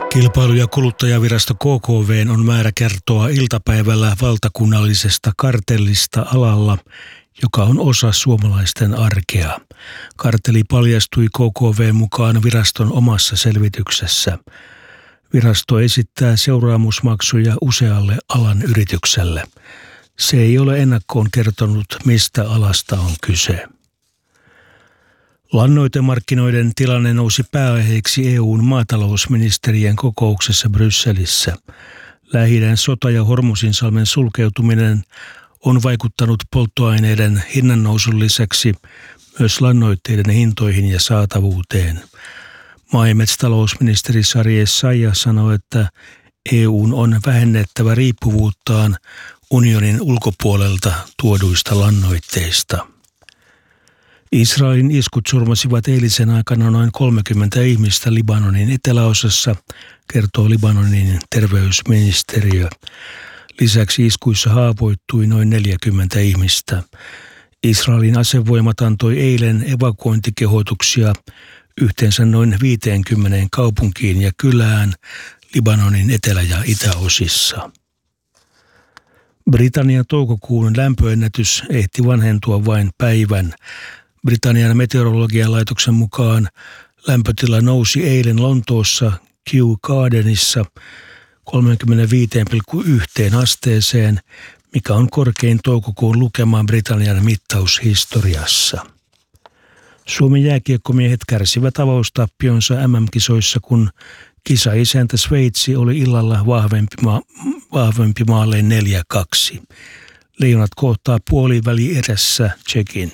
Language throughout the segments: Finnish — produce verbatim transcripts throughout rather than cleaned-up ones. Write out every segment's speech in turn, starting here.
Kilpailu- ja kuluttajavirasto K K V on määrä kertoa iltapäivällä valtakunnallisesta kartellista alalla, joka on osa suomalaisten arkea. Kartelli paljastui K K V mukaan viraston omassa selvityksessä. Virasto esittää seuraamusmaksuja usealle alan yritykselle. Se ei ole ennakkoon kertonut, mistä alasta on kyse. Lannoitemarkkinoiden tilanne nousi pääaiheeksi E U:n maatalousministerien kokouksessa Brysselissä. Lähi-idän sota ja Hormuzinsalmen sulkeutuminen on vaikuttanut polttoaineiden hinnannousun lisäksi myös lannoitteiden hintoihin ja saatavuuteen. Maa- ja metsätalousministeri Sari Essayah sanoi, että E U:n on vähennettävä riippuvuuttaan unionin ulkopuolelta tuoduista lannoitteista. Israelin iskut surmasivat eilisen aikana noin kolmekymmentä ihmistä Libanonin eteläosassa, kertoo Libanonin terveysministeriö. Lisäksi iskuissa haavoittui noin neljäkymmentä ihmistä. Israelin asevoimat antoi eilen evakuointikehotuksia yhteensä noin viiteenkymmeneen kaupunkiin ja kylään Libanonin etelä- ja itäosissa. Britannian toukokuun lämpöennätys ehti vanhentua vain päivän. Britannian meteorologian laitoksen mukaan lämpötila nousi eilen Lontoossa Kew Gardenissa kolmekymmentäviisi pilkku yksi asteeseen, mikä on korkein toukokuun lukema Britannian mittaushistoriassa. Suomen jääkiekkomiehet kärsivät avaustappionsa M M-kisoissa, kun kisaisäntä Sveitsi oli illalla vahvempi, ma- vahvempi maalleen neljä kaksi. Leijonat kohtaa puoliväli erässä Tšekin.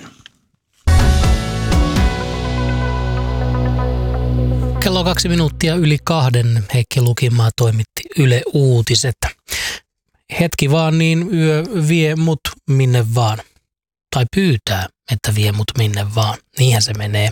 Kello kaksi minuuttia yli kahden Heikki Lukimaa toimitti Yle Uutiset. Hetki vaan, niin yö vie mut minne vaan. Tai pyytää, että vie mut minne vaan. Niinhän se menee.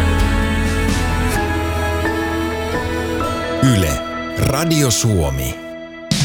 Yle, Radio Suomi.